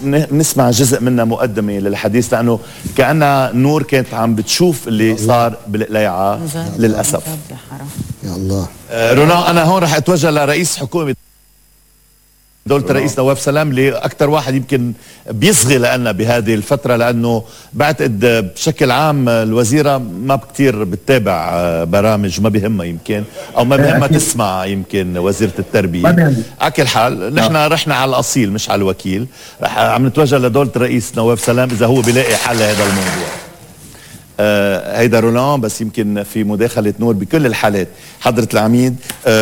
نسمع جزء منها مقدمة للحديث، لأنه كأنها نور كانت عم بتشوف اللي صار بالقليعة للأسف. يا الله. رونا، أنا هون رح أتوجه لرئيس حكومة دولة الرئيس نواف سلام، اللي أكثر واحد يمكن بيصغي لنا بهذه الفترة، لأنه بعتقد بشكل عام الوزيرة ما كتير بتتابع برامج، ما بيهمها يمكن، أو ما بيهمها تسمع يمكن وزيرة التربية. على كل حال نحن رحنا على الأصيل مش على الوكيل، رح عم نتوجه لدولة الرئيس نواف سلام إذا هو بيلاقي حل لهذا الموضوع. هيدا رولان، بس يمكن في مداخلة نور بكل الحالات. حضرة العميد،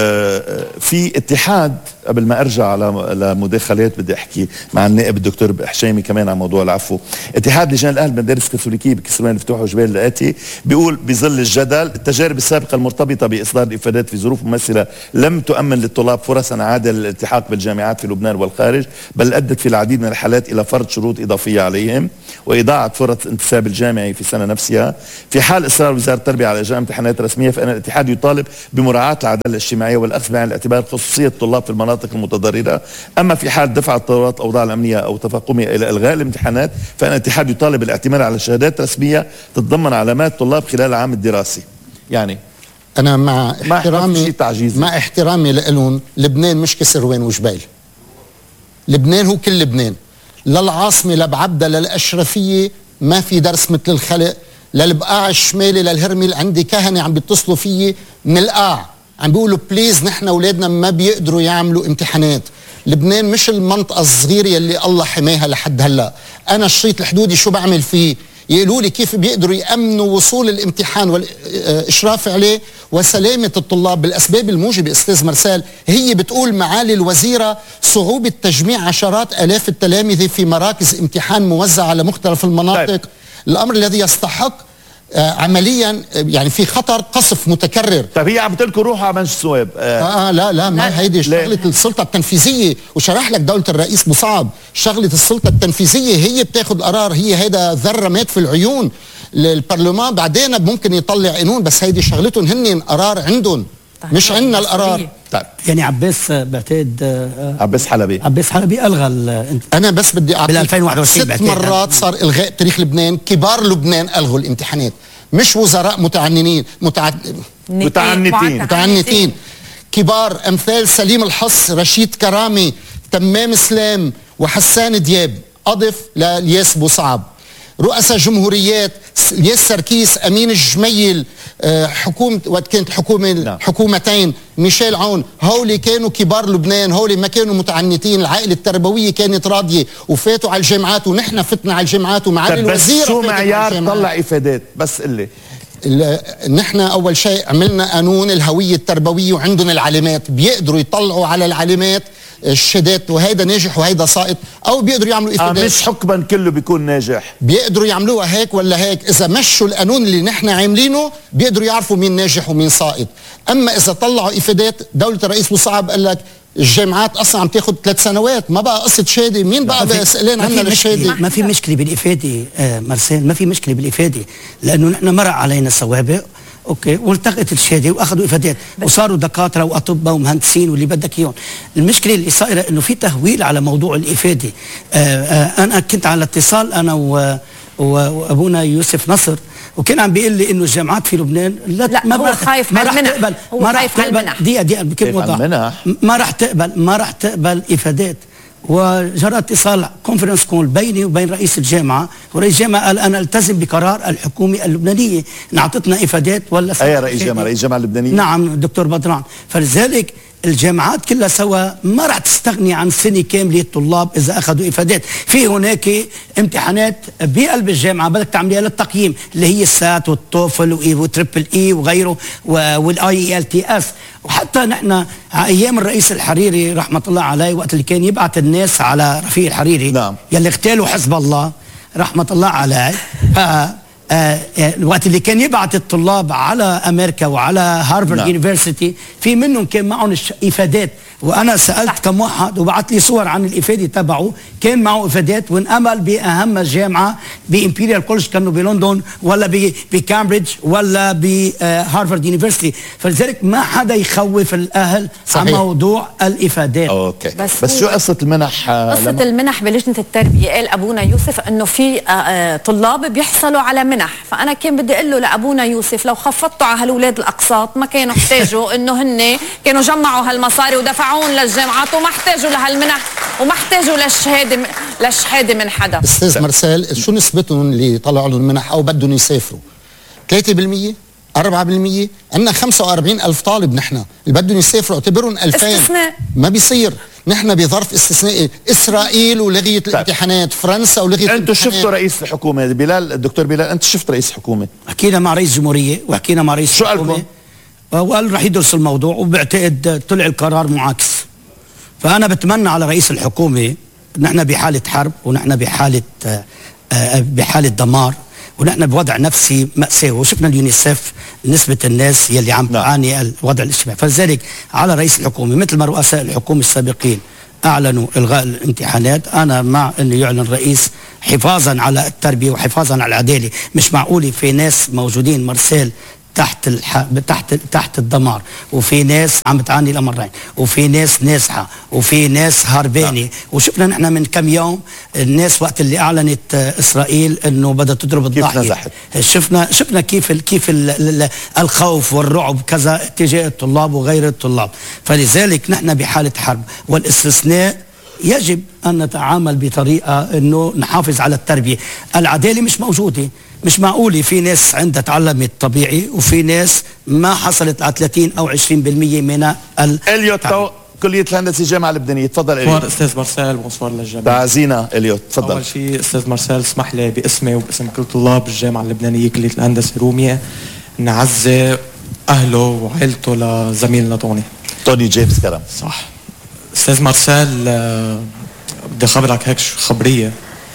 في اتحاد، قبل ما ارجع لمداخلات بدي احكي مع النائب الدكتور حشيمي كمان عن موضوع العفو. اتحاد لجان الاهل بالمدارس الكاثوليكيه بكسروان الفتوح وجبال الاتي بيقول بظل الجدل التجارب السابقه المرتبطه باصدار الافادات في ظروف مماثله لم تؤمن للطلاب فرصا عادله للالتحاق بالجامعات في لبنان والخارج، بل ادت في العديد من الحالات الى فرض شروط اضافيه عليهم واضاعه فرص الانتساب الجامعي في السنه نفسها. في حال اصرار وزاره التربيه على اجراء امتحانات رسميه، فان الاتحاد يطالب بمراعاه العداله الاجتماعيه والاخذ بعين الاعتبار خصوصيه الطلاب في المناطق المتضرره. اما في حال دفع التطورات الاوضاع الامنيه او تفاقمها الى الغاء الامتحانات، فان الاتحاد يطالب بالاعتماد على شهادات رسميه تتضمن علامات الطلاب خلال العام الدراسي. يعني انا مع احترامي لهم، لبنان مش كسروان وجبال. لبنان هو كل لبنان، للعاصمه لبعبده للاشرفيه ما في درس مثل الخلق، للبقاع الشمالي للهرمل عندي كهنه عم بيتصلوا فيي من القاع عم بيقولوا بليز نحن اولادنا ما بيقدروا يعملوا امتحانات. لبنان مش المنطقه الصغيره اللي الله حماها لحد هلا. انا الشريط الحدودي شو بعمل فيه؟ يقولوا لي كيف بيقدروا يامنوا وصول الامتحان والاشراف عليه وسلامه الطلاب بالاسباب الموجبه. استاذ مرسال، هي بتقول معالي الوزيره صعوبه تجميع عشرات الاف التلاميذ في مراكز امتحان موزعه على مختلف المناطق. طيب. الامر الذي يستحق عمليا يعني في خطر قصف متكرر. طيب هي عم بتقول لكم روحوا على منش الثواب. لا ما هيدي شغله السلطه التنفيذيه، وشرح لك دوله الرئيس مصعب شغله السلطه التنفيذيه هي بتاخذ قرار، هي هيدا ذره مات في العيون. البرلمان بعدين ممكن يطلع قانون، بس هيدي شغلتهم هن قرار عندهم. طيب. مش عندنا القرار. طيب يعني عباس بعتقد عباس حلبي الغى انا بس بدي اعطيك بال 2021 6 مرات صار الغاء تاريخ لبنان. كبار لبنان الغوا الامتحانات، مش وزراء متعنتين. كبار امثال سليم الحص، رشيد كرامي، تمام سلام وحسان دياب، اضف للياس بوصعب، رؤساء جمهوريات الياس سركيس، امين الجميل، حكومه وقت كانت حكومتين، ميشيل عون، هولي كانوا كبار لبنان، هولي ما كانوا متعنتين. العائله التربويه كانت راضيه وفاتوا على الجامعات ونحن فتنا على الجامعات ومعالي الوزير. شو معيار طلع افادات؟ بس قل لي. نحن اول شيء عملنا قانون الهويه التربويه وعندهم العلامات، بيقدروا يطلعوا على العلامات الشهادات وهيدا ناجح وهيدا ساقط، او بيقدروا يعملوا افادات. مش حكما كله بيكون ناجح، بيقدروا يعملوها هيك ولا هيك. اذا مشوا القانون اللي نحن عاملينه بيقدروا يعرفوا مين ناجح ومين ساقط. اما اذا طلعوا افادات، دوله الرئيس مصعب قال لك الجامعات اصلا عم تاخذ 3 سنوات، ما بقى قصه شهاده. مين بقى سألان عنا للشهاده؟ ما في مشكله بالافاده مرسال، ما في مشكله بالافاده، لانه نحن مرق علينا السوابق اوكي، والتقت الشهاده واخذوا افادات وصاروا دكاتره واطباء ومهندسين واللي بدك اياهم. المشكله اللي صايره انه في تهويل على موضوع الافاده. انا كنت على اتصال انا وابونا يوسف نصر، وكان عم بيقول لي انه الجامعات في لبنان لا هو خايف ما راح تقبل، ما راح تقبل دقيقه بكل وضوح، ما راح تقبل افادات. وجرى اتصال كونفرنس كول بيني وبين رئيس الجامعه، ورئيس الجامعه قال انا التزم بقرار الحكومه اللبنانيه ان اعطتنا افادات ولا رئيس الجامعه اللبنانيه؟ نعم الدكتور بدران. فلذلك الجامعات كلها سوا ما راح تستغني عن سنه كامله الطلاب اذا اخذوا افادات. في هناك امتحانات بقلب الجامعه بدك تعمليها للتقييم اللي هي السات والتوفل وتريبل اي وغيره والاي ال تي اس. وحتى نحن ايام الرئيس الحريري رحمه الله عليه وقت اللي كان يبعث الناس على رفيق الحريري، نعم، يلي اغتالوا حزب الله رحمه الله عليه، الوقت اللي كان يبعث الطلاب على امريكا وعلى هارفارد يونيفرسيتي، في منهم كان معهم افادات وانا سالت كم واحد وبعث لي صور عن الافاده تبعه، كان معه افادات وانقبل باهم الجامعه بامبيريال كولج كانوا بلندن ولا بكامبريدج ولا بهارفارد يونيفرسيتي. فلذلك ما حدا يخوف الاهل عن موضوع الافادات. اوكي بس شو قصه المنح؟ قصه المنح بلجنه التربيه قال ابونا يوسف انه في طلاب بيحصلوا على منح، فانا كان بدي اقول له لابونا يوسف لو خفضتوا على هالولاد الاقساط ما كانوا احتاجوا انه هن كانوا جمعوا هالمصاري ودفعون للجامعات وما احتاجوا لهالمنح وما احتاجوا للشهاده من حدا. استاذ مرسال، شو نسبتهم اللي طلعوا لهم منح او بدهم يسافروا؟ 3%؟ 4%؟ عندنا 45,000 طالب نحن اللي بدهم يسافروا، اعتبرهم 2000. استثناء ما بيصير، نحن بظرف استثنائي. اسرائيل ولغيت الامتحانات، فرنسا ولغيت الامتحانات. انتم شفتوا رئيس الحكومه بلال، الدكتور بلال، انت شفت رئيس الحكومه؟ حكينا مع رئيس الجمهوريه وحكينا مع رئيس الحكومه وقال رح يدرس الموضوع، وبعتقد طلع القرار معاكس. فانا بتمنى على رئيس الحكومه، نحن بحاله حرب ونحن بحاله دمار ونحن بوضع نفسي مأساوي، وشفنا اليونيسف نسبة الناس يلي عم تعاني الوضع الاجتماعي. فلذلك على رئيس الحكومة مثل ما رؤساء الحكومة السابقين أعلنوا إلغاء الامتحانات، أنا مع أنه يعلن الرئيس حفاظا على التربية وحفاظا على العدالة. مش معقولة في ناس موجودين مرسال تحت الدمار، وفي ناس عم تعاني الامرين، وفي ناس نازحه، وفي ناس هربانه. وشفنا نحن من كم يوم الناس وقت اللي اعلنت اسرائيل انه بدها تضرب الضاحيه، شفنا كيف الخوف والرعب كذا اتجاه الطلاب وغير الطلاب. فلذلك نحن بحاله حرب، والاستثناء يجب ان نتعامل بطريقه انه نحافظ على التربيه. العداله مش موجوده، مش معقولة في ناس عندها تعلمت طبيعي وفي ناس ما حصلت على 30 أو 20% من إليوت كلية الهندسة الجامعة اللبنانية. تفضل إليوت. أستاذ مرسال ومصور للجامعة. تعزينا إليوت، تفضل. أول شيء أستاذ مرسال اسمح لي باسمي وباسم كل طلاب الجامعة اللبنانية كلية الهندسة رومية نعزي أهله وعائلته لزميلنا توني جيمس كرم. صح. أستاذ مرسال بدي خبرك هيك خبرية.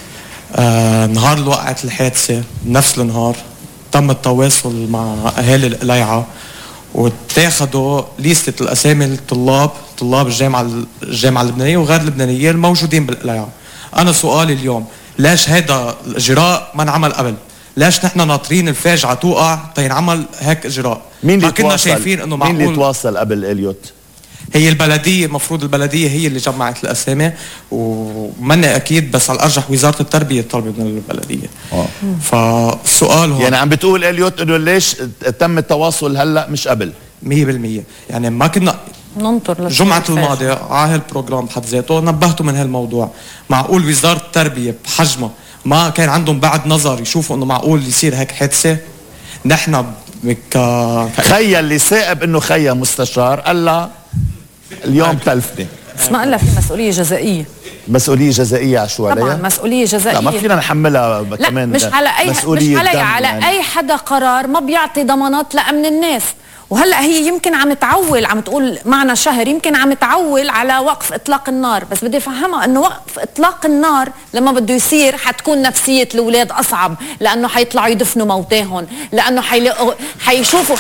نهار اللي وقعت الحادثة نفس النهار تم التواصل مع أهالي القليعة واتاخدوا ليستة الأسامي الطلاب الجامعة اللبنانية وغير اللبنانية الموجودين بالقليعة. أنا سؤالي اليوم، ليش هيدا الإجراء ما انعمل قبل؟ ليش نحن ناطرين الفاجعة توقع تينعمل هيك إجراء؟ مين اللي كنا شايفين إنه معقول؟ مين اللي تواصل قبل إليوت؟ هي البلدية، المفروض البلدية هي اللي جمعت الأسامي، ومني أكيد بس على الأرجح وزارة التربية طلبت من البلدية. فالسؤال هو يعني عم بتقول إليوت إنه ليش تم التواصل هلأ مش قبل؟ 100%. يعني ما كنا ننطر جمعة الماضية على هالبروجرام بحد ذاته نبهتوا من هالموضوع. معقول وزارة التربية بحجمها ما كان عندهم بعد نظر يشوفوا إنه معقول يصير هيك حادثة؟ نحن خيا اللي ثائب إنه خيا مستشار قال اليوم تلفني. بس ما قلنا في مسؤولية جزائية. مسؤولية جزائية على شو عليها؟ طبعا مسؤولية جزائية. لا ما فينا نحملها كمان. مش على يعني أي حدا قرار ما بيعطي ضمانات لأمن الناس. وهلا هي يمكن عم تعول، عم تقول معنا شهر، يمكن عم تعول على وقف اطلاق النار، بس بدي افهمها انه وقف اطلاق النار لما بده يصير حتكون نفسيه الاولاد اصعب، لانه حيطلعوا يدفنوا موتاهم، لانه حيشوفوا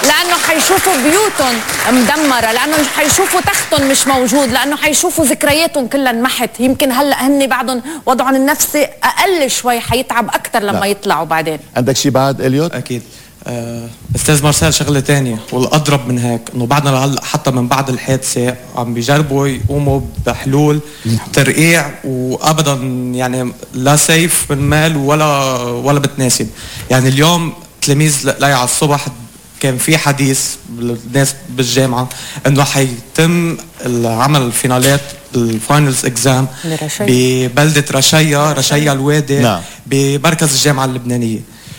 بيوتهم مدمره، لانه حيشوفوا تختهم مش موجود، لانه حيشوفوا ذكرياتهم كلها انمحت. يمكن هلا هن بعدهم وضعهم النفسي اقل شوي، حيتعب اكثر لما يطلعوا بعدين. عندك شيء بعد إليوت؟ اكيد. استاذ مارسيل شغله ثانيه والاضرب من هيك انه بعدنا لهلا حتى من بعد الحادثه عم بيجربوا يقوموا بحلول ترقيع، وابدا يعني لا سيف من مال ولا بتناسب. يعني اليوم تلاميذ ليعة الصبح كان في حديث بالناس بالجامعه انه حيتم العمل الفينالات الفاينلز اكزام ببلده رشيا الوادي. نعم. بمركز الجامعه اللبنانيه،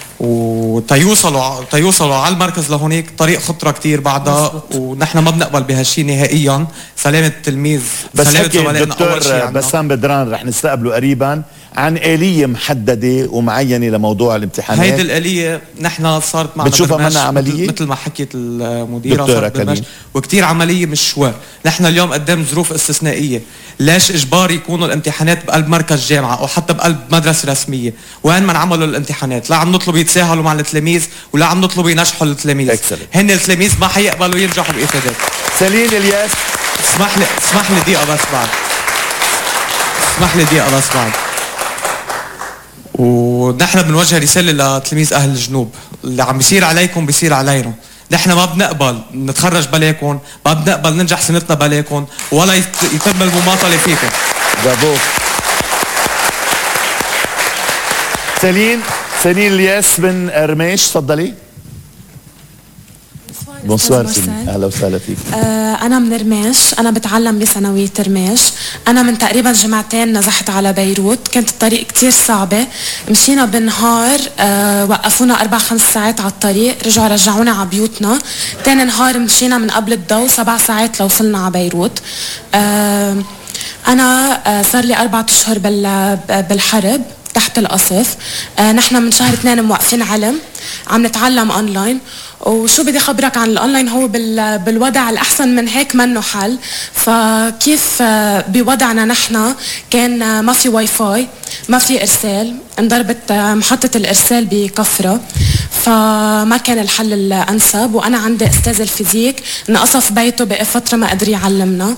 وتيوصلوا على المركز لهونيك طريق خطرة كتير بعدها. ونحن ما بنقبل بهالشيء نهائيا. سلامة التلميذ بس هيك دكتور بسام بدران رح نستقبله قريبا عن آلية محددة ومعينة لموضوع الامتحانات. هيدي الآلية نحن صارت معنا بتشوفها منها عملية مثل ما حكيت المديرة، صارت وكتير عملية مش شوي. نحن اليوم قدام ظروف استثنائية. ليش إجباري يكونوا الامتحانات بقلب مركز جامعة أو حتى بقلب مدرسة رسمية؟ وين ما عملوا الامتحانات لا عم نطلب يتساهلوا مع التلاميذ ولا عم نطلب ينجحوا التلاميذ. هن التلاميذ ما حيقبلوا ينجحوا بإفادات. سليم الياس اسمح لي دقيقة بس بعد. ونحن بنوجه رسالة لتلاميذ أهل الجنوب، اللي عم بيصير عليكم بيصير علينا. نحن ما بنقبل نتخرج بلاكم، ما بنقبل ننجح سنتنا بلاكم، ولا يتم المماطلة فيكم. برافو. سيلين الياس من رميش، تفضلي. بونسوار سيلين، اهلا وسهلا فيك. انا من رميش، انا بتعلم بثانويه رميش. انا من تقريبا جمعتين نزحت على بيروت، كانت الطريق كتير صعبه، مشينا بالنهار، وقفونا 4-5 ساعات على الطريق، رجعونا على بيوتنا. تاني نهار مشينا من قبل الضوء 7 ساعات لو وصلنا على بيروت. انا صار لي 4 أشهر بالحرب تحت القصف. نحن من شهر 2 موقفين علم، عم نتعلم اونلاين. وشو بدي خبرك عن الاونلاين، هو بالوضع الاحسن من هيك منه حل. فكيف بوضعنا نحن كان ما في واي فاي، ما في ارسال، انضربت محطة الارسال بكفرة، فما كان الحل الانسب. وانا عندي استاذ الفيزيك انقصف بيته بقى فترة ما قدر يعلمنا.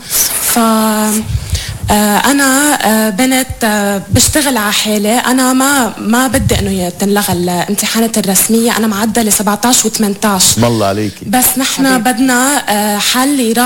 أنا بنت بشتغل على حالي. أنا ما بدي إنه تنلغى الامتحانات الرسمية. أنا معدلة 17 و18. اسم الله عليكي. بس نحن بدنا حل